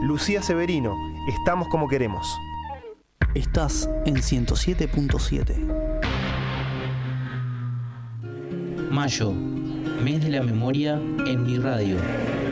Lucía Severino, Estamos como queremos. Estás en 107.7. Mayo, mes de la memoria en mi radio.